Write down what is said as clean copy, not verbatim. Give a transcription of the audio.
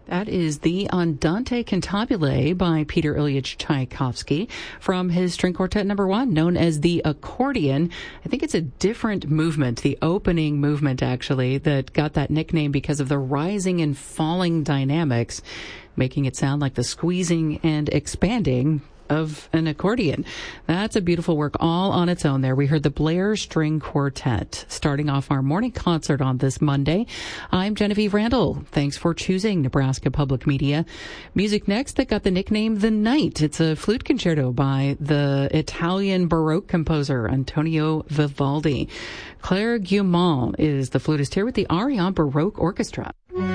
That is the Andante Cantabile by Peter Ilyich Tchaikovsky from his string quartet number 1, known as the accordion. I think it's a different movement, the opening movement actually, that got that nickname because of the rising and falling dynamics, making it sound like the squeezing and expanding of an accordion. That's a beautiful work all on its own there. We heard the Blair String Quartet starting off our morning concert on this Monday. I'm Genevieve Randall. Thanks for choosing Nebraska Public Media. Music next that got the nickname The Night. It's a flute concerto by the Italian Baroque composer Antonio Vivaldi. Claire Guillemot is the flutist here with the Arion Baroque Orchestra.